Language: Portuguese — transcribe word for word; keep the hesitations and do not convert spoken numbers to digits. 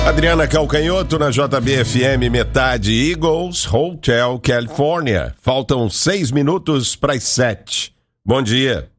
Adriana Calcanhoto na J B F M, metade Eagles, Hotel California. Faltam seis minutos para as sete. Bom dia.